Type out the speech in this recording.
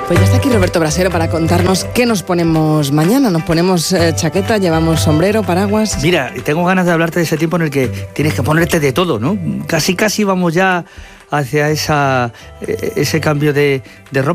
Pues ya está aquí Roberto Brasero para contarnos qué nos ponemos mañana. Nos ponemos chaqueta, llevamos sombrero, paraguas. Mira, tengo ganas de hablarte de ese tiempo en el que tienes que ponerte de todo, ¿no? Casi vamos ya hacia ese cambio de ropa.